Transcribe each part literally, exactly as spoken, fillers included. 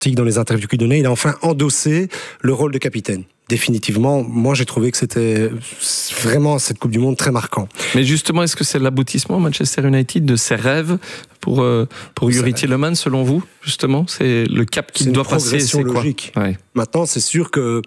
dans les interviews qu'il donnait, il a enfin endossé le rôle de capitaine. Définitivement, moi j'ai trouvé que c'était vraiment cette Coupe du Monde très marquant. Mais justement, est-ce que c'est l'aboutissement Manchester United de ses rêves pour euh, pour Youri Tielemans selon vous justement? C'est le cap qu'il doit passer. C'est une progression logique. Ouais. Maintenant, c'est sûr que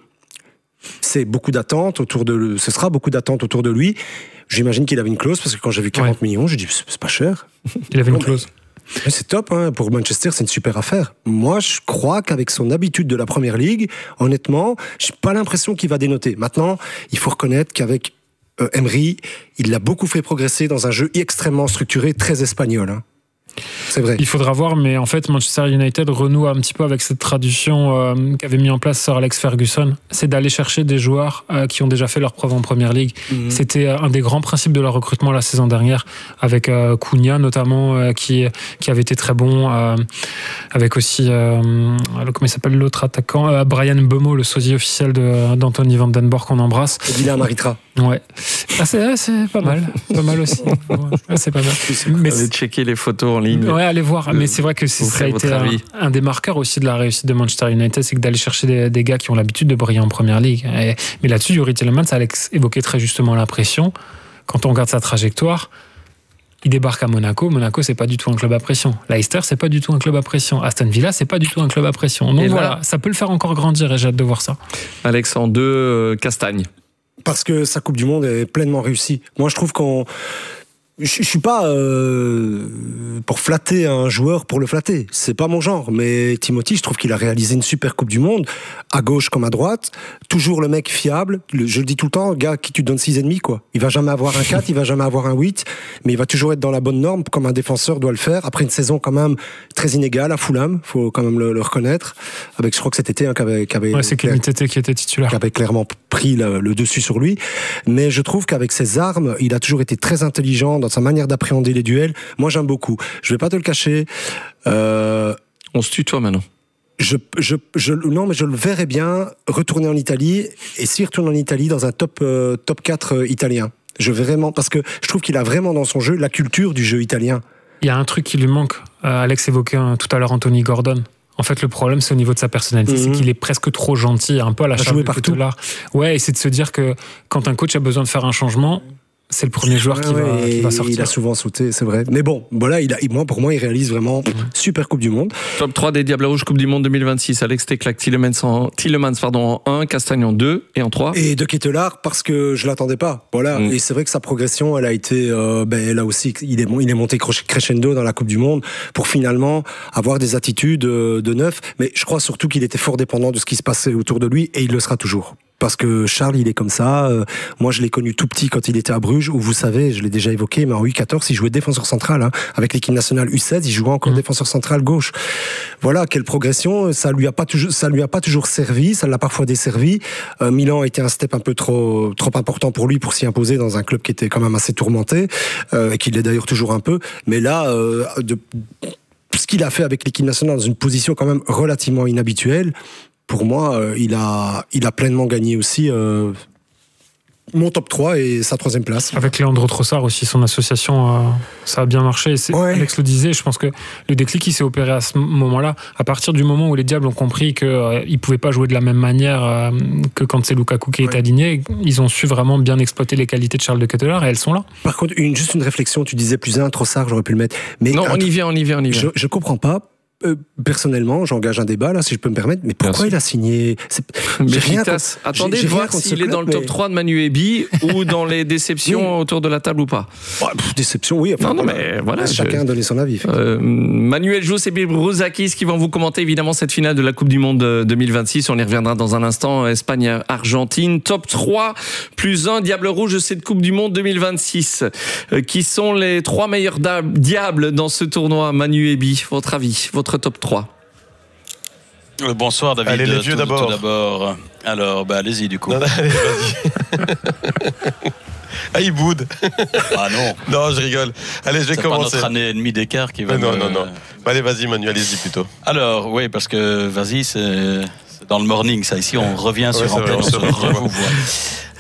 c'est beaucoup d'attentes autour de, ce sera beaucoup d'attentes autour de lui. J'imagine qu'il avait une clause parce que quand j'ai vu quarante ouais. millions, j'ai dit c'est pas cher. Il avait une clause. Mais c'est top, hein. Pour Manchester, c'est une super affaire. Moi, je crois qu'avec son habitude de la Première Ligue, honnêtement, j'ai pas l'impression qu'il va dénoter. Maintenant, il faut reconnaître qu'avec euh, Emery, il l'a beaucoup fait progresser dans un jeu extrêmement structuré, très espagnol, hein. C'est vrai. Il faudra voir, mais en fait, Manchester United renoue un petit peu avec cette tradition euh, qu'avait mis en place Sir Alex Ferguson, c'est d'aller chercher des joueurs euh, qui ont déjà fait leur preuve en Première Ligue. Mmh. C'était un des grands principes de leur recrutement la saison dernière, avec euh, Cunha notamment, euh, qui, qui avait été très bon, euh, avec aussi, euh, comment il s'appelle l'autre attaquant, euh, Brian Mbeumo, le sosie officiel de, d'Anthony Van Den Borg qu'on embrasse. Et Dylan Maritra. Ouais. Ah, c'est, c'est pas mal, pas mal aussi. Ouais, c'est pas mal. Mais allez checker les photos en ligne. Ouais, allez voir. Mais c'est vrai que c'est, ça a été un, un des marqueurs aussi de la réussite de Manchester United, c'est que d'aller chercher des, des gars qui ont l'habitude de briller en Première Ligue. Et, mais là-dessus, Youri Tielemans, Alex évoquait très justement la pression. Quand on regarde sa trajectoire, il débarque à Monaco. Monaco, c'est pas du tout un club à pression. Leicester, c'est pas du tout un club à pression. Aston Villa, c'est pas du tout un club à pression. Donc et voilà, là, ça peut le faire encore grandir et j'ai hâte de voir ça. Alex, en deux, euh, Castagne. Parce que sa Coupe du Monde est pleinement réussie. Moi, je trouve qu'on... Je, je suis pas euh, pour flatter un joueur pour le flatter, c'est pas mon genre. Mais Timothy, je trouve qu'il a réalisé une super Coupe du Monde, à gauche comme à droite. Toujours le mec fiable. Le, je le dis tout le temps, gars, qui tu donnes six virgule cinq quoi. Il va jamais avoir un quatre, il va jamais avoir un huit, mais il va toujours être dans la bonne norme, comme un défenseur doit le faire. Après une saison quand même très inégale à Fulham, faut quand même le, le reconnaître. Avec, je crois que c'était Tété hein, qui avait, qui avait, ouais, c'est Kenny Tété qui était titulaire, qui avait clairement pris le, le dessus sur lui. Mais je trouve qu'avec ses armes, il a toujours été très intelligent dans sa manière d'appréhender les duels. Moi, j'aime beaucoup. Je vais pas te le cacher. Euh, On se tutoie maintenant. Je, je, je, non, mais je le verrais bien retourner en Italie, et s'il retourne en Italie dans un top, euh, top quatre euh, italien. Je vraiment, parce que je trouve qu'il a vraiment dans son jeu la culture du jeu italien. Il y a un truc qui lui manque. Euh, Alex évoquait hein, tout à l'heure Anthony Gordon. En fait, le problème, c'est au niveau de sa personnalité. Mmh. C'est qu'il est presque trop gentil, un peu à la Charles de Ketelaere. Ouais, et c'est de se dire que quand un coach a besoin de faire un changement, c'est le premier joueur qui, ouais, va, qui va sortir. Il a souvent sauté, c'est vrai. Mais bon, voilà, il a, moi, pour moi, il réalise vraiment mmh. super Coupe du Monde. Top trois des Diables Rouges Coupe du Monde deux mille vingt-six. Alex Teclac, Tielemans en, Tielemans, pardon, en un, Castagne en deux et en trois. Et de Ketelaere, parce que je l'attendais pas. Voilà. Mmh. Et c'est vrai que sa progression, elle a été, euh, ben, là aussi, il est, il est monté crescendo dans la Coupe du Monde pour finalement avoir des attitudes de neuf. Mais je crois surtout qu'il était fort dépendant de ce qui se passait autour de lui, et il le sera toujours. Parce que Charles, il est comme ça. Euh, moi, je l'ai connu tout petit quand il était à Bruges, où vous savez, je l'ai déjà évoqué, mais en U quatorze, il jouait défenseur central. Hein. Avec l'équipe nationale U seize, il jouait encore mmh. défenseur central gauche. Voilà, quelle progression. Ça lui a pas toujours, ça lui a pas toujours servi. Ça l'a parfois desservi. Euh, Milan a été un step un peu trop, trop important pour lui pour s'y imposer dans un club qui était quand même assez tourmenté, euh, et qui l'est d'ailleurs toujours un peu. Mais là, euh, de, ce qu'il a fait avec l'équipe nationale dans une position quand même relativement inhabituelle, pour moi, euh, il a, il a pleinement gagné aussi euh, mon top trois et sa troisième place. Avec Leandro Trossard aussi, son association, euh, ça a bien marché. Et c'est, ouais. Alex le disait, je pense que le déclic, il s'est opéré à ce moment-là. À partir du moment où les Diables ont compris qu'ils euh, ne pouvaient pas jouer de la même manière euh, que quand c'est Lukaku qui ouais. est aligné, ils ont su vraiment bien exploiter les qualités de Charles de Ketelaere et elles sont là. Par contre, une, juste une réflexion, tu disais plus un, Trossard, j'aurais pu le mettre. Mais non, on y vient, on y vient, on y vient. Je ne comprends pas. Euh, personnellement, j'engage un débat là, si je peux me permettre, mais pourquoi il a signé c'est... Mais Fitas, attendez de voir s'il est dans le top mais... trois de Manu Ebi ou dans les déceptions oui. autour de la table ou pas. Ouais, pff, déception, oui. Enfin, non, non, mais voilà. Chacun a donné son avis. Euh, Manuel Jousse et Bill Brouzakis qui vont vous commenter évidemment cette finale de la Coupe du Monde deux mille vingt-six. On y reviendra dans un instant. Espagne-Argentine, top trois plus un Diable Rouge de cette Coupe du Monde deux mille vingt-six. Euh, qui sont les trois meilleurs diables dans ce tournoi, Manu Ebi? Votre avis, votre top trois. Bonsoir David. Allez les vieux tout, d'abord. Tout d'abord. Alors, bah allez-y du coup. Non, non, allez, vas-y. Ah, il boude. Ah non. Non, je rigole. Allez, je vais c'est commencer. C'est pas notre année et demie d'écart qui va. Non, me... non, non. Bah, allez, vas-y, Manu, allez-y plutôt. Alors, oui, parce que vas-y, c'est, c'est dans le morning, ça. Ici, on revient sur ouais, antenne, on se revoit.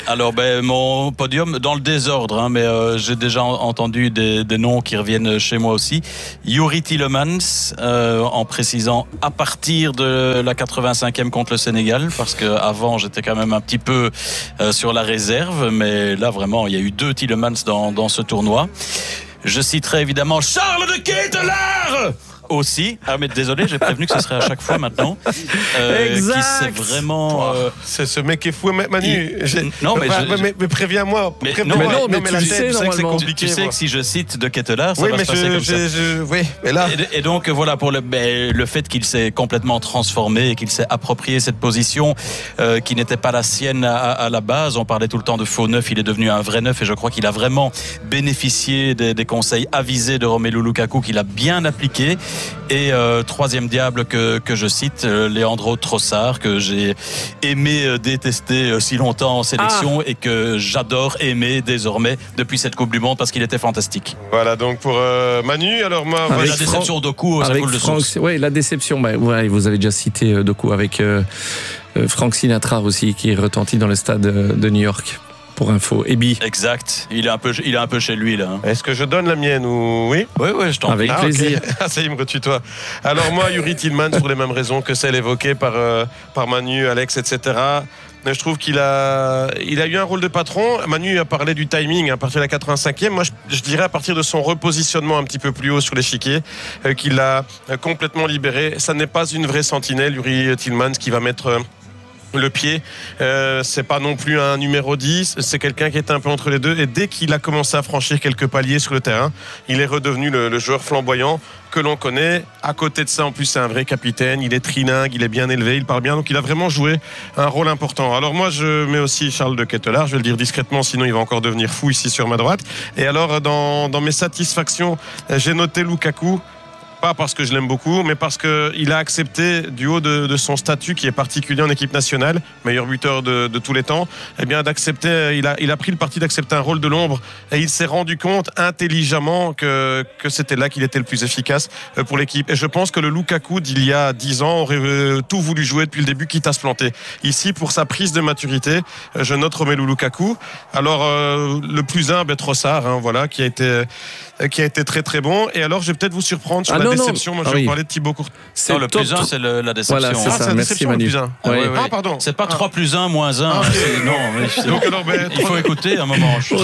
Alors, ben, mon podium, dans le désordre, hein, mais euh, j'ai déjà entendu des, des noms qui reviennent chez moi aussi. Juri Tielemans, euh, en précisant à partir de la quatre-vingt-cinquième contre le Sénégal, parce qu'avant, j'étais quand même un petit peu euh, sur la réserve, mais là, vraiment, il y a eu deux Tielemans dans, dans ce tournoi. Je citerai évidemment Charles de Ketelaere aussi. Ah mais désolé, j'ai prévenu que ce serait à chaque fois maintenant. Euh, exact. Qui s'est vraiment. Euh, C'est ce mec qui est fou, Manu. Il... Non mais, enfin, je... mais, mais préviens-moi. Mais non, mais, non, mais, mais tu la le tête, sais je sais que c'est normalement. compliqué. Tu sais moi. que si je cite de Ketelaere, ça oui, va mais se passer je, comme je, ça. je, oui, mais là. Et, et donc voilà pour le, ben, le fait qu'il s'est complètement transformé et qu'il s'est approprié cette position euh, qui n'était pas la sienne à, à la base. On parlait tout le temps de faux neuf, il est devenu un vrai neuf et je crois qu'il a vraiment bénéficié des, des conseils avisés de Romelu Lukaku qu'il a bien appliqué. Et euh, troisième diable que, que je cite, euh, Leandro Trossard, que j'ai aimé euh, détester euh, si longtemps en sélection ah. et que j'adore aimer désormais depuis cette Coupe du Monde parce qu'il était fantastique. Voilà donc pour euh, Manu. Alors moi, avec la déception Doku, ça coule de source. Oui, la déception. Bah, ouais, vous avez déjà cité euh, Doku avec euh, euh, Frank Sinatra aussi qui est retenti dans le stade de New York. Pour info, Ebi. Exact. Il est un peu, il est un peu chez lui là. Est-ce que je donne la mienne ou oui? Oui, oui, je t'en prie. Avec ah, plaisir. Okay. Ah, ça y est, me retutoie. Alors moi, Juri Tielemans, pour les mêmes raisons que celles évoquées par euh, par Manu, Alex, et cetera. Je trouve qu'il a, il a eu un rôle de patron. Manu a parlé du timing à partir de la quatre-vingt-cinquième. Moi, je, je dirais à partir de son repositionnement un petit peu plus haut sur l'échiquier, euh, qu'il a euh, complètement libéré. Ça n'est pas une vraie sentinelle, Juri Tielemans, qui va mettre euh, le pied, euh, c'est pas non plus un numéro dix, c'est quelqu'un qui est un peu entre les deux et dès qu'il a commencé à franchir quelques paliers sur le terrain, il est redevenu le, le joueur flamboyant que l'on connaît. À côté de ça, en plus, c'est un vrai capitaine, il est trilingue, il est bien élevé, il parle bien, donc il a vraiment joué un rôle important. Alors moi, je mets aussi Charles de Ketelaere, je vais le dire discrètement, sinon il va encore devenir fou ici sur ma droite. Et alors, dans, dans mes satisfactions, j'ai noté Lukaku. Pas parce que je l'aime beaucoup, mais parce qu'il a accepté, du haut de, de son statut qui est particulier en équipe nationale, meilleur buteur de, de tous les temps, eh bien d'accepter, il a, il a pris le parti d'accepter un rôle de l'ombre et il s'est rendu compte intelligemment que, que c'était là qu'il était le plus efficace pour l'équipe. Et je pense que le Lukaku d'il y a dix ans aurait tout voulu jouer depuis le début, quitte à se planter. Ici, pour sa prise de maturité, je note Romelu Lukaku. Alors, euh, le plus humble est Trossard, hein, voilà, qui a été... qui a été très très bon. Et alors, je vais peut-être vous surprendre sur ah, la non, déception. Non. Moi, je vais ah, oui. parler de Thibaut Courtois. C'est non, le plus un, c'est le, la déception. Voilà, c'est ah, ça. c'est Merci, Manu. Ah, oui, oui. oui. ah, pardon. C'est pas ah. trois plus un moins un. Ah, okay. Non, mais donc, alors, ben, il faut écouter un moment. Je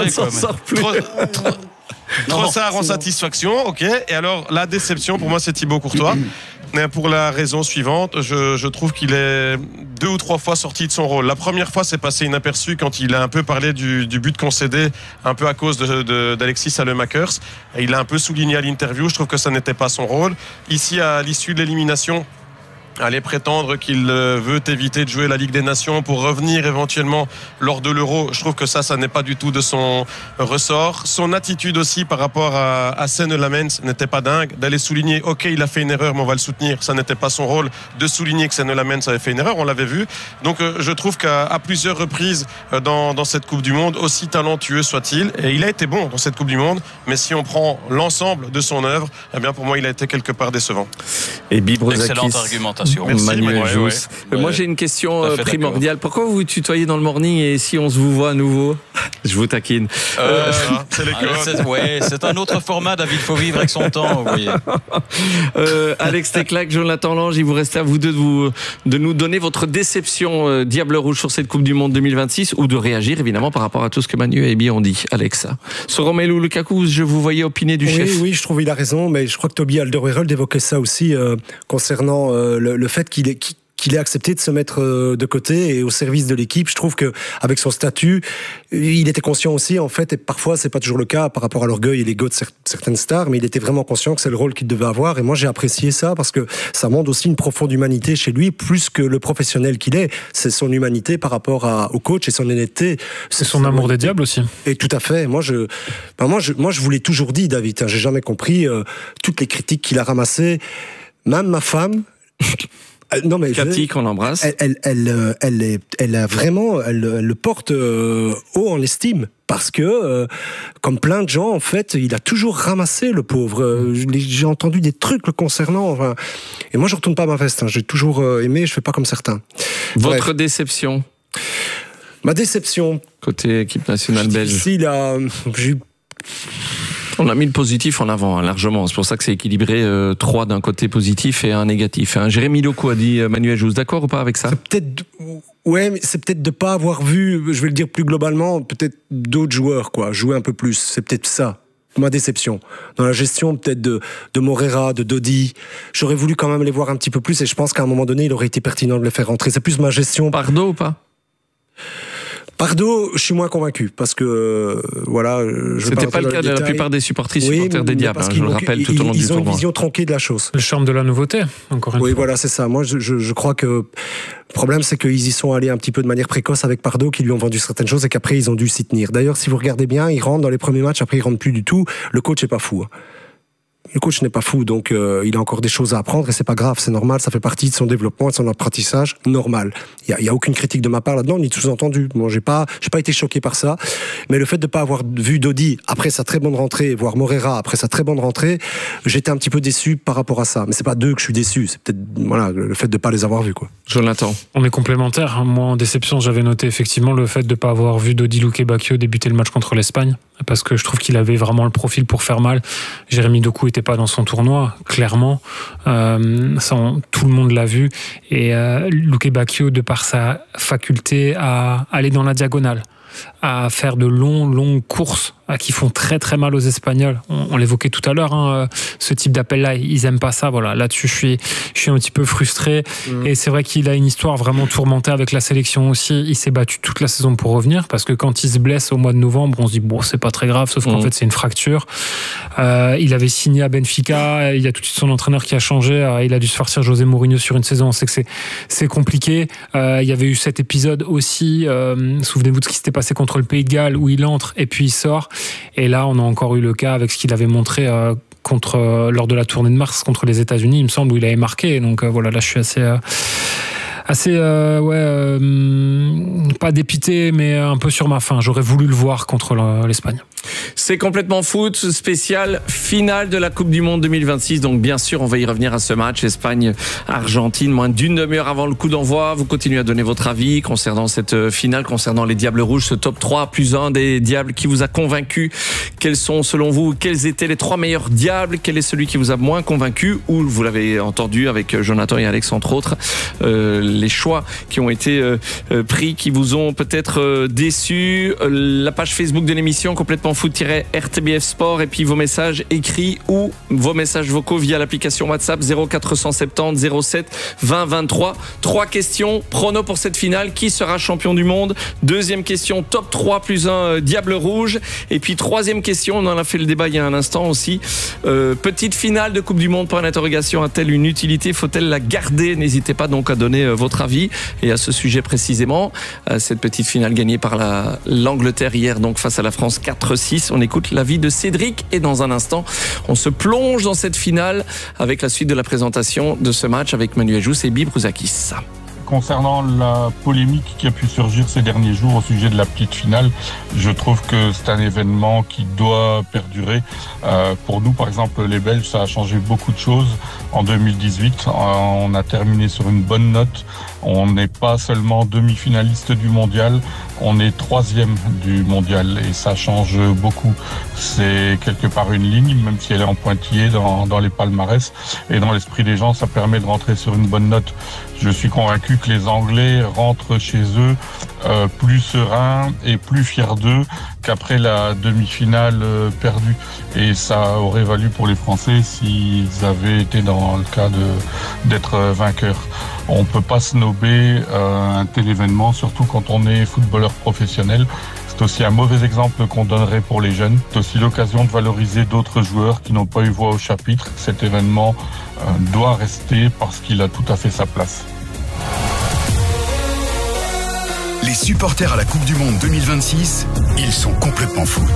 Trossard en satisfaction, ok. Et alors, la déception, pour moi, c'est Thibaut Courtois. Mais pour la raison suivante, je, je trouve qu'il est deux ou trois fois sorti de son rôle. La première fois, c'est passé inaperçu quand il a un peu parlé du, du but concédé, un peu à cause de, de, d'Alexis Salemakers. Il a un peu souligné à l'interview, je trouve que ça n'était pas son rôle. Ici, à l'issue de l'élimination, aller prétendre qu'il veut éviter de jouer la Ligue des Nations pour revenir éventuellement lors de l'Euro, je trouve que ça, ça n'est pas du tout de son ressort. Son attitude aussi par rapport à, à Senne Lamens n'était pas dingue. D'aller souligner, ok, il a fait une erreur, mais on va le soutenir, ça n'était pas son rôle. De souligner que Senne Lamens avait fait une erreur, on l'avait vu. Donc euh, je trouve qu'à à plusieurs reprises euh, dans, dans cette Coupe du Monde, aussi talentueux soit-il, et il a été bon dans cette Coupe du Monde, mais si on prend l'ensemble de son œuvre, eh bien pour moi, il a été quelque part décevant. Et Bibrozakis. Excellente argumentation. Merci, Manuel ouais, Jousse. ouais. Moi, j'ai une question euh, primordiale. Pourquoi vous vous tutoyez dans le morning et si on se vous voit à nouveau? Je vous taquine. Euh, c'est les ah, c'est, ouais, c'est un autre format, David. Il faut vivre avec son temps, vous voyez. Euh, Alex Teclac, Jonathan Lange, il vous reste à vous deux de, vous, de nous donner votre déception euh, Diable Rouge sur cette Coupe du Monde deux mille vingt-six ou de réagir évidemment par rapport à tout ce que Manu et Ebi ont dit. Alex, sur Romelu Lukaku, je vous voyais opiner du oui, chef. Oui, je trouve qu'il a raison, mais je crois que Toby Alderweireld évoquait ça aussi euh, concernant euh, le, le fait qu'il est... Qu'il qu'il ait accepté de se mettre de côté et au service de l'équipe. Je trouve que avec son statut, il était conscient aussi, en fait, et parfois c'est pas toujours le cas par rapport à l'orgueil et l'ego de certaines stars, mais il était vraiment conscient que c'est le rôle qu'il devait avoir. Et moi, j'ai apprécié ça parce que ça montre aussi une profonde humanité chez lui, plus que le professionnel qu'il est. C'est son humanité par rapport à, au coach et son honnêteté. C'est son amour humanité. Des diables aussi. Et tout à fait. Moi, je, ben moi, je, moi, je vous l'ai toujours dit, David. Hein, j'ai jamais compris euh, toutes les critiques qu'il a ramassées. Même ma femme. Non mais Cathy, qu'on embrasse. Elle, elle, elle, elle, est, elle a vraiment, elle, elle le porte euh, haut en estime parce que, euh, comme plein de gens, en fait, il a toujours ramassé le pauvre. Euh, j'ai entendu des trucs le concernant. Enfin, et moi, je retourne pas à ma veste. Hein, j'ai toujours euh, aimé. Je fais pas comme certains. Votre Bref. déception. Ma déception. Côté équipe nationale belge. Difficile à... J'ai eu... On a mis le positif en avant, hein, largement. C'est pour ça que c'est équilibré, euh, trois d'un côté positif et un négatif. Hein. Jérémy Doku a dit euh, Manuel Jousse, d'accord ou pas avec ça? C'est peut-être, ouais, mais c'est peut-être de pas avoir vu, je vais le dire plus globalement, peut-être d'autres joueurs, quoi, jouer un peu plus. C'est peut-être ça, ma déception. Dans la gestion, peut-être de, de Moreira, de Dodi. J'aurais voulu quand même les voir un petit peu plus et je pense qu'à un moment donné, il aurait été pertinent de les faire rentrer. C'est plus ma gestion. Pardo ou pas? Pardo, je suis moins convaincu parce que euh, voilà. Je C'était pas le cas de la plupart des supporters oui, supporters des Diables. Hein, je le rappelle tout au long du tournoi. Ils ont une vision tronquée de la chose. Le charme de la nouveauté, encore une oui, fois. Oui, voilà, c'est ça. Moi, je, je, je crois que le problème, c'est qu'ils y sont allés un petit peu de manière précoce avec Pardo, qui lui ont vendu certaines choses et qu'après ils ont dû s'y tenir. D'ailleurs, si vous regardez bien, ils rentrent dans les premiers matchs, après ils rentrent plus du tout. Le coach est pas fou. Hein. Le coach n'est pas fou, donc euh, il a encore des choses à apprendre et c'est pas grave, c'est normal, ça fait partie de son développement et de son apprentissage normal. Il y a, il y a aucune critique de ma part là-dedans, ni de sous-entendu. Bon, j'ai pas, j'ai pas été choqué par ça, mais le fait de pas avoir vu Dodi après sa très bonne rentrée, voire Moreira après sa très bonne rentrée, j'étais un petit peu déçu par rapport à ça. Mais c'est pas d'eux que je suis déçu, c'est peut-être voilà le fait de pas les avoir vus, quoi. Jonathan. On est complémentaires. Moi, en déception, j'avais noté effectivement le fait de pas avoir vu Dodi Luque-Bacchio débuter le match contre l'Espagne, parce que je trouve qu'il avait vraiment le profil pour faire mal. Jérémy Doku était pas dans son tournoi, clairement. Euh, ça, on, tout le monde l'a vu. Et euh, Luque-Bacchio, de par sa faculté à aller dans la diagonale, à faire de longs, longues courses qui font très très mal aux Espagnols. On, on l'évoquait tout à l'heure, hein, ce type d'appel-là, ils aiment pas ça. Voilà, là-dessus, je suis, je suis un petit peu frustré. Mmh. Et c'est vrai qu'il a une histoire vraiment tourmentée avec la sélection aussi. Il s'est battu toute la saison pour revenir, parce que quand il se blesse au mois de novembre, on se dit bon, c'est pas très grave, sauf qu'en mmh. fait, c'est une fracture. Euh, il avait signé à Benfica, il y a tout de suite son entraîneur qui a changé. Il a dû se farcir José Mourinho sur une saison. On sait que c'est, c'est compliqué. Euh, il y avait eu cet épisode aussi. Euh, souvenez-vous de ce qui s'était passé contre le Pays de Galles, où il entre et puis il sort. Et là, on a encore eu le cas avec ce qu'il avait montré euh, contre, euh, lors de la tournée de mars contre les États-Unis, il me semble, où il avait marqué. Donc euh, voilà, là, je suis assez, euh, assez, euh, ouais, euh, pas dépité, mais un peu sur ma faim. J'aurais voulu le voir contre l'Espagne. C'est complètement foot, spécial finale de la Coupe du Monde deux mille vingt-six. Donc bien sûr, on va y revenir à ce match Espagne-Argentine, moins d'une demi-heure avant le coup d'envoi. Vous continuez à donner votre avis concernant cette finale, concernant les Diables Rouges, ce top trois plus un des Diables qui vous a convaincu. Quels sont, selon vous, quels étaient les trois meilleurs Diables? Quel est celui qui vous a moins convaincu? Ou vous l'avez entendu avec Jonathan et Alex entre autres, euh, les choix qui ont été euh, pris, qui vous ont peut-être euh, déçus. Euh, la page Facebook de l'émission complètement foot-R T B F Sport, et puis vos messages écrits ou vos messages vocaux via l'application WhatsApp zéro quatre cent soixante-dix zéro sept vingt vingt-trois. Trois questions, prono pour cette finale, qui sera champion du monde? Deuxième question, top trois plus un euh, Diable Rouge. Et puis troisième question, on en a fait le débat il y a un instant aussi, euh, petite finale de Coupe du Monde, point d'interrogation, a-t-elle une utilité, faut-elle la garder? N'hésitez pas donc à donner euh, votre avis, et à ce sujet précisément, euh, cette petite finale gagnée par la, l'Angleterre hier donc face à la France quatre six. On écoute l'avis de Cédric et dans un instant, on se plonge dans cette finale avec la suite de la présentation de ce match avec Manuel Jousse et Bill Brouzakis. Concernant la polémique qui a pu surgir ces derniers jours au sujet de la petite finale, je trouve que c'est un événement qui doit perdurer. Euh, pour nous, par exemple, les Belges, ça a changé beaucoup de choses en deux mille dix-huit. On a terminé sur une bonne note. On n'est pas seulement demi-finaliste du mondial, on est troisième du mondial et ça change beaucoup. C'est quelque part une ligne, même si elle est en pointillé dans, dans les palmarès. Et dans l'esprit des gens, ça permet de rentrer sur une bonne note. Je suis convaincu que les Anglais rentrent chez eux euh, plus sereins et plus fiers d'eux qu'après la demi-finale euh, perdue. Et ça aurait valu pour les Français s'ils avaient été dans le cas de, d'être vainqueurs. On ne peut pas snober euh, un tel événement, surtout quand on est footballeur professionnel. C'est aussi un mauvais exemple qu'on donnerait pour les jeunes. C'est aussi l'occasion de valoriser d'autres joueurs qui n'ont pas eu voix au chapitre. Cet événement euh, doit rester parce qu'il a tout à fait sa place. Les supporters à la Coupe du Monde deux mille vingt-six, ils sont complètement foot.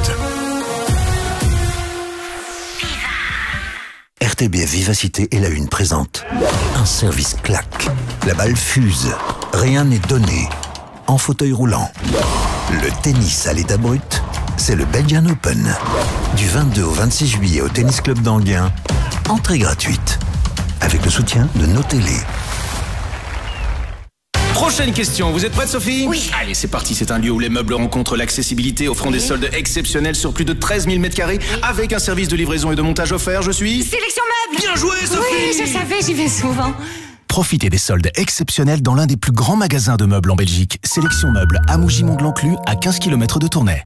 R T B F Vivacité est la une présente. Un service claque. La balle fuse. Rien n'est donné. En fauteuil roulant. Le tennis à l'état brut, c'est le Belgian Open. Du vingt-deux au vingt-six juillet au Tennis Club d'Anguin. Entrée gratuite. Avec le soutien de nos télés. Prochaine question, vous êtes prête Sophie? Oui. Allez, c'est parti, c'est un lieu où les meubles rencontrent l'accessibilité, offrant des soldes exceptionnels sur plus de treize mille mètres carrés, avec un service de livraison et de montage offert. Je suis... Sélection Meubles. Bien joué Sophie. Oui, je savais, j'y vais souvent. Profitez des soldes exceptionnels dans l'un des plus grands magasins de meubles en Belgique. Sélection Meubles à Mougy-Mont-de-l'Enclus, à quinze kilomètres de Tournai.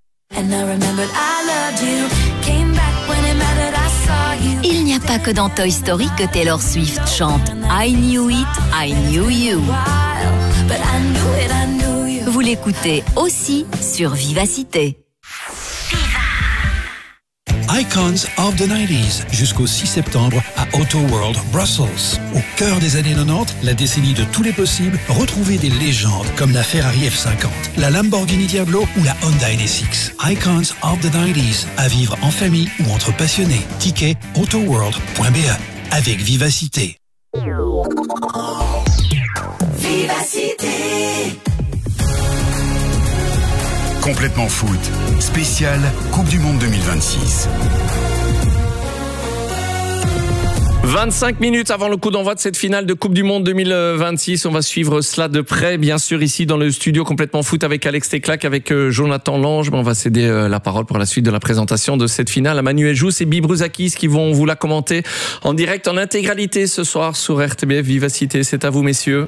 Il n'y a pas que dans Toy Story que Taylor Swift chante I Knew It, I Knew You. Vous l'écoutez aussi sur Vivacité. Icons of the nineties, jusqu'au six septembre à Auto World Brussels. Au cœur des années quatre-vingt-dix, la décennie de tous les possibles, retrouvez des légendes comme la Ferrari F cinquante, la Lamborghini Diablo ou la Honda N S X. Icons of the nineties, à vivre en famille ou entre passionnés. Ticket autoworld point b e avec Vivacité. Vivacité. Complètement foot, spécial Coupe du Monde deux mille vingt-six. vingt-cinq minutes avant le coup d'envoi de cette finale de Coupe du Monde deux mille vingt-six. On va suivre cela de près, bien sûr, ici dans le studio Complètement Foot avec Alex Teclac, avec Jonathan Lange. On va céder la parole pour la suite de la présentation de cette finale à Manuel Jousse et Bill Bruzakis qui vont vous la commenter en direct, en intégralité ce soir sur R T B F Vivacité. C'est à vous, messieurs.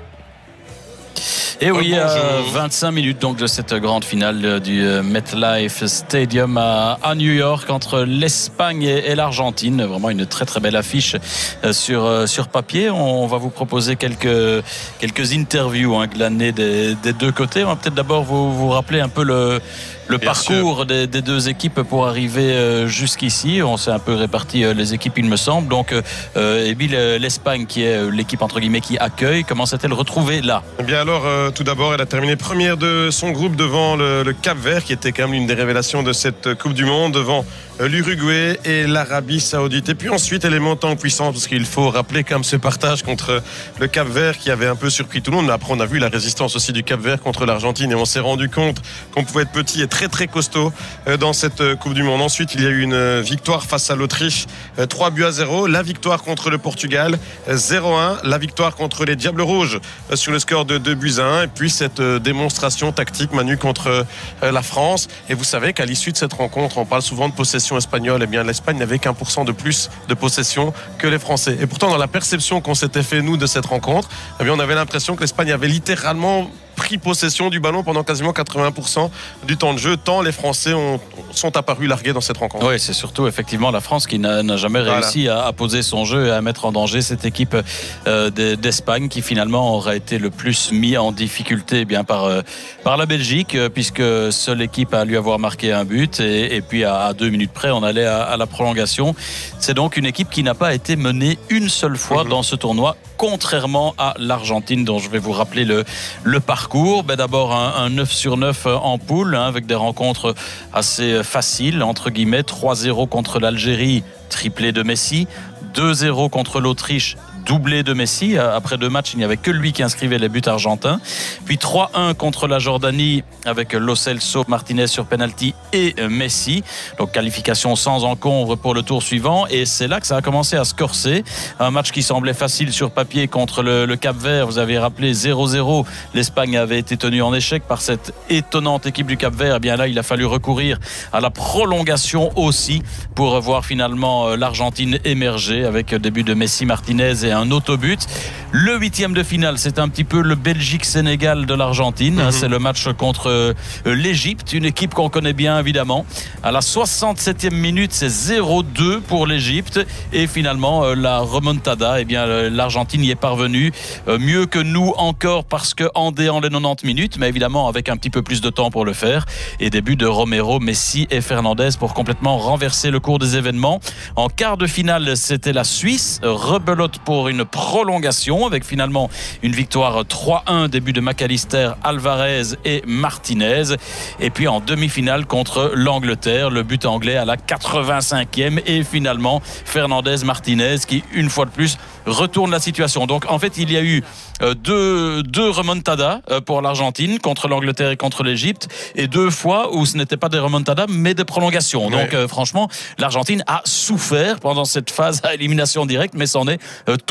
Et oui, euh, vingt-cinq minutes donc de cette grande finale du MetLife Stadium à, à New York entre l'Espagne et, et l'Argentine. Vraiment une très très belle affiche euh, sur, euh, sur papier. On va vous proposer quelques, quelques interviews hein, glanées des, des deux côtés. On va peut-être d'abord vous, vous rappeler un peu le, le parcours des, des deux équipes pour arriver euh, jusqu'ici. On s'est un peu réparti euh, les équipes, il me semble. Donc, euh, et puis l'Espagne qui est l'équipe entre guillemets qui accueille. Comment s'est-elle retrouvée là? Eh bien alors, euh, tout d'abord, elle a terminé première de son groupe devant le, le Cap-Vert, qui était quand même l'une des révélations de cette Coupe du Monde, devant euh, l'Uruguay et l'Arabie Saoudite. Et puis ensuite, elle est montée en puissance, parce qu'il faut rappeler quand même ce partage contre le Cap-Vert qui avait un peu surpris tout le monde. Mais après, on a vu la résistance aussi du Cap-Vert contre l'Argentine, et on s'est rendu compte qu'on pouvait être petit et très très costaud euh, dans cette euh, Coupe du Monde. Ensuite, il y a eu une euh, victoire face à l'Autriche, euh, trois buts à zéro. La victoire contre le Portugal, euh, zéro un. La victoire contre les Diables Rouges euh, sur le score de deux buts à un. Et puis cette euh, démonstration tactique, Manu, contre euh, la France. Et vous savez qu'à l'issue de cette rencontre, on parle souvent de possession espagnole. Eh bien, l'Espagne n'avait qu'un pour cent de plus de possession que les Français. Et pourtant, dans la perception qu'on s'était fait, nous, de cette rencontre, eh bien, on avait l'impression que l'Espagne avait littéralement pris possession du ballon pendant quasiment quatre-vingts pour cent du temps de jeu, tant les Français ont, sont apparus largués dans cette rencontre. Oui, c'est surtout effectivement la France qui n'a, n'a jamais voilà. réussi à, à poser son jeu et à mettre en danger cette équipe euh, d'Espagne qui finalement aurait été le plus mis en difficulté eh bien par, euh, par la Belgique, euh, puisque seule équipe a lui avoir marqué un but et, et puis à, à deux minutes près on allait à, à la prolongation. C'est donc une équipe qui n'a pas été menée une seule fois mmh. dans ce tournoi, contrairement à l'Argentine dont je vais vous rappeler le, le parcours. Ben d'abord un, un neuf sur neuf en poule hein, avec des rencontres assez faciles entre guillemets. Trois zéro contre l'Algérie, triplé de Messi. deux zéro contre l'Autriche, doublé de Messi. Après deux matchs, il n'y avait que lui qui inscrivait les buts argentins. Puis trois un contre la Jordanie avec Lo Celso, Martinez sur penalty et Messi. Donc qualification sans encombre pour le tour suivant. Et c'est là que ça a commencé à se corser. Un match qui semblait facile sur papier contre le, le Cap-Vert. Vous avez rappelé zéro zéro. L'Espagne avait été tenue en échec par cette étonnante équipe du Cap-Vert. Et bien là, il a fallu recourir à la prolongation aussi pour voir finalement l'Argentine émerger avec le début de Messi, Martinez et un autobut. Le huitième de finale, c'est un petit peu le Belgique-Sénégal de l'Argentine. Mm-hmm. C'est le match contre l'Égypte, une équipe qu'on connaît bien évidemment. À la soixante-septième minute, c'est zéro deux pour l'Égypte. Et finalement, la remontada, eh bien, l'Argentine y est parvenue mieux que nous encore parce qu'en déant les quatre-vingt-dix minutes, mais évidemment avec un petit peu plus de temps pour le faire. Et début de Romero, Messi et Fernandez pour complètement renverser le cours des événements. En quart de finale, c'était la Suisse. Rebelote pour une prolongation avec finalement une victoire trois un, début de McAllister, Alvarez et Martinez. Et puis en demi-finale contre l'Angleterre, le but anglais à la quatre-vingt-cinquième et finalement Fernandez, Martinez qui une fois de plus retourne la situation. Donc en fait il y a eu euh, deux, deux remontadas euh, pour l'Argentine contre l'Angleterre et contre l'Égypte et deux fois où ce n'était pas des remontadas mais des prolongations. Ouais. Donc euh, franchement l'Argentine a souffert pendant cette phase à élimination directe mais c'en est euh, tout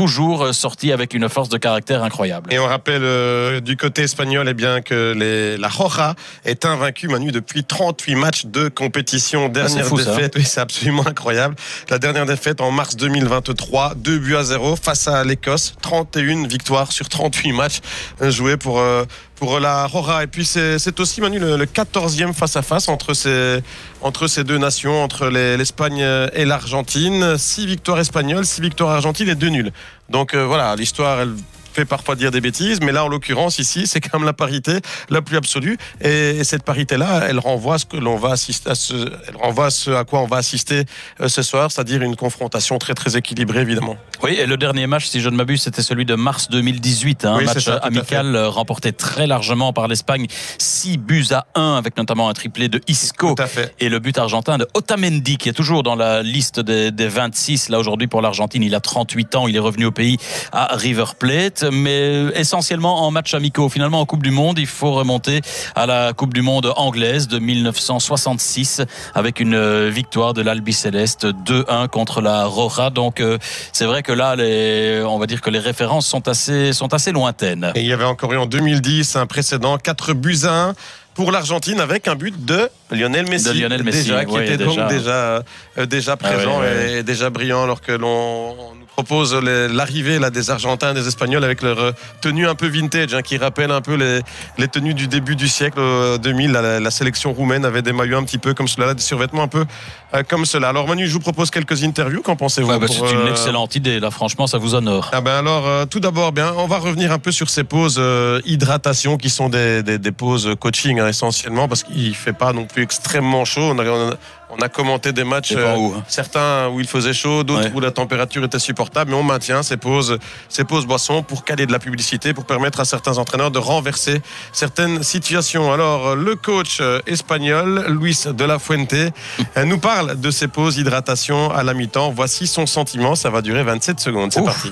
toujours sorti avec une force de caractère incroyable. Et on rappelle euh, du côté espagnol, eh bien, que les, la Roja est invaincue, Manu, depuis trente-huit matchs de compétition. Dernière ah, fou, défaite, ça. oui, c'est absolument incroyable. La dernière défaite en mars deux mille vingt-trois, deux buts à zéro face à l'Écosse. trente et une victoires sur trente-huit matchs joués pour... Euh, pour la Roja. Et puis c'est, c'est aussi, Manu, le, le quatorzième face-à-face entre ces, entre ces deux nations, entre les, l'Espagne et l'Argentine. Six victoires espagnoles, six victoires argentines et deux nuls. Donc euh, voilà, l'histoire, elle fait parfois dire des bêtises, mais là, en l'occurrence, ici, c'est quand même la parité la plus absolue. Et, et cette parité-là, elle renvoie à ce que l'on va assister, à ce, elle renvoie à ce à quoi on va assister euh, ce soir, c'est-à-dire une confrontation très très équilibrée, évidemment. Oui, et le dernier match, si je ne m'abuse, c'était celui de mars deux mille dix-huit, hein, oui, un match ça, amical remporté très largement par l'Espagne, six buts à un, avec notamment un triplé de Isco et le but argentin de Otamendi, qui est toujours dans la liste des, des vingt-six. Là, aujourd'hui, pour l'Argentine, il a trente-huit ans, il est revenu au pays à River Plate, mais essentiellement en matchs amicaux. Finalement, en Coupe du Monde, il faut remonter à la Coupe du Monde anglaise de mille neuf cent soixante-six, avec une victoire de l'Albiceleste deux un contre la Roja. Donc, euh, c'est vrai que là, les, on va dire que les références sont assez, sont assez lointaines. Et il y avait encore eu en deux mille dix un précédent, quatre buts à un pour l'Argentine, avec un but de Lionel Messi, de Lionel Messi déjà, qui ouais, était déjà. donc déjà, euh, déjà présent ah, ouais, ouais. et déjà brillant, alors que l'on nous propose les, l'arrivée là, des Argentins, des Espagnols, avec leur tenue un peu vintage, hein, qui rappelle un peu les, les tenues du début du siècle euh, deux mille. La, la sélection roumaine avait des maillots un petit peu comme cela, des survêtements un peu euh, comme cela. Alors Manu, je vous propose quelques interviews, qu'en pensez-vous? ouais, bah, pour, C'est une euh... excellente idée, là franchement ça vous honore. Ah ben alors, euh, tout d'abord, bien, on va revenir un peu sur ces pauses euh, hydratation, qui sont des, des, des pauses coaching, hein, essentiellement, parce qu'il ne fait pas non plus extrêmement chaud. On a, on a, on a commenté des matchs, euh, où, hein. certains où il faisait chaud, d'autres ouais. où la température était supportable, mais on maintient ces pauses, ces pauses boissons pour caler de la publicité, pour permettre à certains entraîneurs de renverser certaines situations. Alors, le coach espagnol, Luis de la Fuente, nous parle de ces pauses hydratation à la mi-temps. Voici son sentiment, ça va durer vingt-sept secondes. C'est Ouf. parti.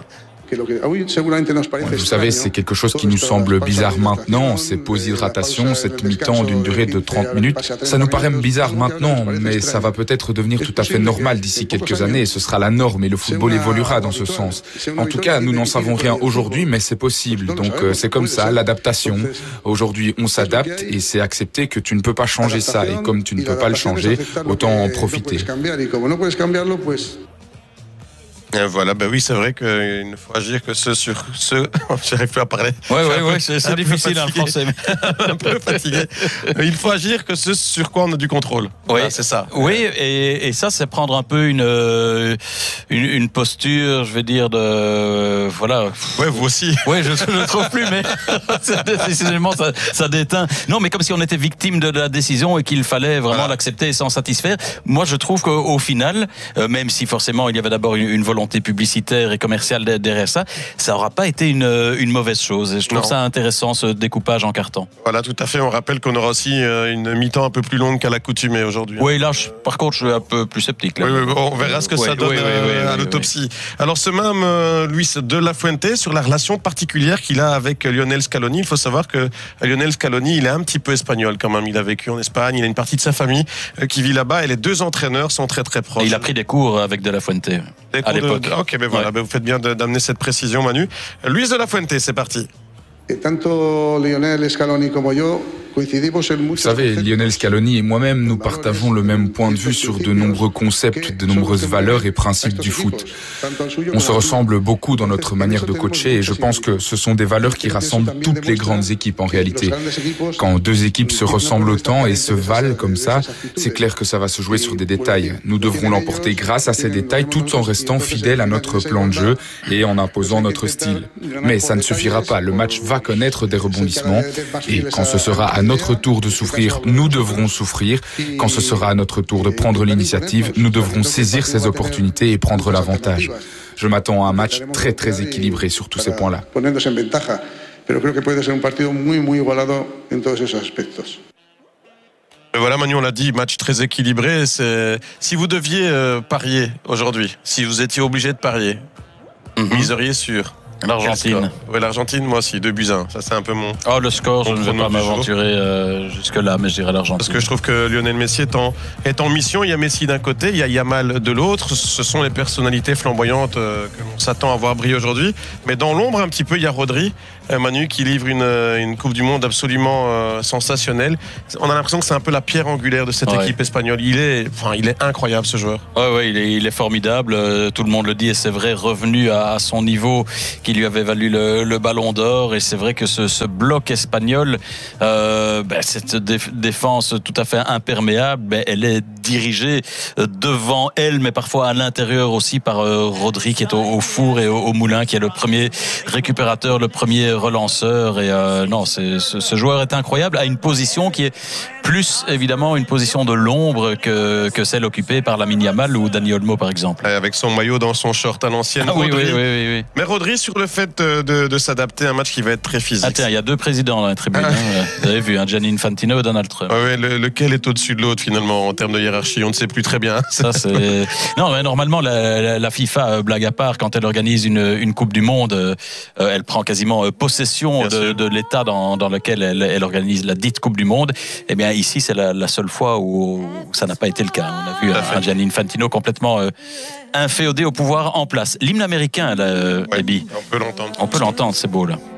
Vous savez, c'est quelque chose qui nous semble bizarre maintenant, ces pauses d'hydratation, cette mi-temps d'une durée de trente minutes. Ça nous paraît bizarre maintenant, mais ça va peut-être devenir tout à fait normal d'ici quelques années, et ce sera la norme, et le football évoluera dans ce sens. En tout cas, nous n'en savons rien aujourd'hui, mais c'est possible. Donc c'est comme ça, l'adaptation. Aujourd'hui, on s'adapte, et c'est accepter que tu ne peux pas changer ça, et comme tu ne peux pas le changer, autant en profiter. Et voilà, ben oui, c'est vrai qu'il ne faut agir que ce sur ce. J'arrive plus à parler. Ouais, ouais, ouais, c'est, c'est difficile en français. Un peu fatigué. Il faut agir que ce sur quoi on a du contrôle. Oui, voilà, c'est ça. Oui, et, et ça, c'est prendre un peu une, une, une posture, je vais dire, de. Voilà. Ouais, vous aussi. Oui, je ne le trouve plus, mais décidément, ça, ça déteint. Non, mais comme si on était victime de la décision et qu'il fallait vraiment voilà. l'accepter et s'en satisfaire. Moi, je trouve qu'au final, euh, même si forcément il y avait d'abord une, une volonté publicitaire et commerciale derrière ça, ça n'aura pas été une, une mauvaise chose. Et je trouve non. ça intéressant, ce découpage en carton. Voilà, tout à fait. On rappelle qu'on aura aussi une mi-temps un peu plus longue qu'à l'accoutumée aujourd'hui. Oui, là, je, par contre, je suis un peu plus sceptique. Là. Oui, oui, on verra ce que oui, ça donne oui, euh, oui, oui, à oui, l'autopsie. Oui. Alors, ce même euh, Luis de la Fuente, sur la relation particulière qu'il a avec Lionel Scaloni, il faut savoir que Lionel Scaloni, il est un petit peu espagnol quand même. Il a vécu en Espagne, il a une partie de sa famille euh, qui vit là-bas, et les deux entraîneurs sont très très proches. Et il a pris des cours avec de la Fuente à l'époque. De... Ok, mais voilà, ouais. ben vous faites bien de, d'amener cette précision, Manu. Luis de la Fuente, c'est parti. Et tanto Lionel Scaloni comme yo. Vous savez, Lionel Scaloni et moi-même, nous partageons le même point de vue sur de nombreux concepts, de nombreuses valeurs et principes du foot. On se ressemble beaucoup dans notre manière de coacher, et je pense que ce sont des valeurs qui rassemblent toutes les grandes équipes en réalité. Quand deux équipes se ressemblent autant et se valent comme ça, c'est clair que ça va se jouer sur des détails. Nous devrons l'emporter grâce à ces détails, tout en restant fidèles à notre plan de jeu et en imposant notre style. Mais ça ne suffira pas, le match va connaître des rebondissements, et quand ce sera à notre tour de souffrir, nous devrons souffrir. Quand ce sera à notre tour de prendre l'initiative, nous devrons saisir ces opportunités et prendre l'avantage. Je m'attends à un match très très équilibré sur tous ces points-là. Voilà, Manu, on l'a dit, match très équilibré. C'est... Si vous deviez euh, parier aujourd'hui, si vous étiez obligé de parier, mm-hmm. miseriez sur L'Argentine. Oui, l'Argentine, moi aussi, deux buts à un. Ça, c'est un peu mon. Oh, le score, je ne vais pas m'aventurer euh, jusque-là, mais je dirais l'Argentine. Parce que je trouve que Lionel Messi est en, est en mission. Il y a Messi d'un côté, il y a Yamal de l'autre. Ce sont les personnalités flamboyantes euh, que l'on s'attend à voir briller aujourd'hui. Mais dans l'ombre, un petit peu, il y a Rodri, euh, Manu, qui livre une, une Coupe du Monde absolument euh, sensationnelle. On a l'impression que c'est un peu la pierre angulaire de cette ouais. équipe espagnole. Il est, enfin, il est incroyable, ce joueur. Oui, ouais, il, est, il est formidable. Euh, tout le monde le dit, et c'est vrai, revenu à, à son niveau qui lui avait valu le, le ballon d'or. Et c'est vrai que ce, ce bloc espagnol, euh, ben, cette déf- défense tout à fait imperméable, ben, elle est dirigée devant elle, mais parfois à l'intérieur aussi par euh, Rodri qui est au, au four et au, au moulin, qui est le premier récupérateur, le premier relanceur. Et euh, non, c'est, ce, ce joueur est incroyable, à une position qui est plus évidemment une position de l'ombre que, que celle occupée par Lamine Yamal ou Dani Olmo par exemple. Avec son maillot dans son short à l'ancienne. Ah, oui, oui, oui, oui, oui. Mais Rodri sur le fait de, de, de s'adapter à un match qui va être très physique. Ah tiens, il y a deux présidents dans la tribune. hein. Vous avez vu, hein, Gianni Infantino et Donald Trump. Ah ouais, le, lequel est au-dessus de l'autre finalement en termes de hiérarchie, on ne sait plus très bien. Ça, c'est... Non, mais normalement la, la, la FIFA, blague à part, quand elle organise une, une Coupe du Monde, euh, elle prend quasiment possession de, de l'État dans, dans lequel elle, elle organise la dite Coupe du Monde. Eh bien ici, c'est la, la seule fois où ça n'a pas été le cas. On a vu un Gianni Infantino complètement euh, inféodé au pouvoir en place. L'hymne américain, là, euh, ouais, Ebi. on peut l'entendre. On peut l'entendre, c'est beau là.